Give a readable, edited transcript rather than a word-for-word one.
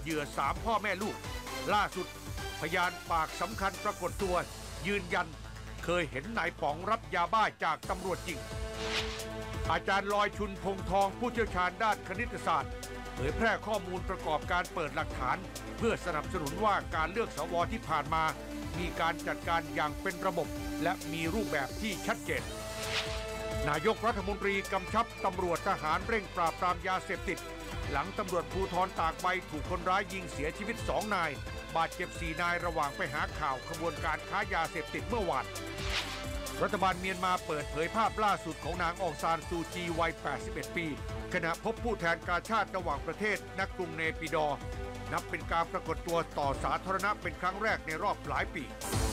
เหยื่อ3พ่อแม่ลูกล่าสุดพยานปากสำคัญปรากฏตัวยืนยันเคยเห็นนายป๋องรับยาบ้าจากตำรวจจริงอาจารย์ลอยชุนพงทองผู้เชี่ยวชาญด้านคณิตศาสตร์เผยแพร่ข้อมูลประกอบการเปิดหลักฐานเพื่อสนับสนุนว่าการเลือกสวที่ผ่านมามีการจัดการอย่างเป็นระบบและมีรูปแบบที่ชัดเจนนายกรัฐมนตรีกำชับตำรวจทหารเร่งปราบปรามยาเสพติดหลังตำรวจภูธรตากใบถูกคนร้ายยิงเสียชีวิต2 นายบาดเจ็บ4 นายระหว่างไปหาข่าวขบวนการค้ายาเสพติดเมื่อวานรัฐบาลเมียนมาเปิดเผยภาพล่าสุดของนางองซานซูจีวัย 81 ปีขณะพบผู้แทนกาชาติระหว่างประเทศณกรุงเนปิดอร์นับเป็นการปรากฏตัวต่อสาธารณะเป็นครั้งแรกในรอบหลายปี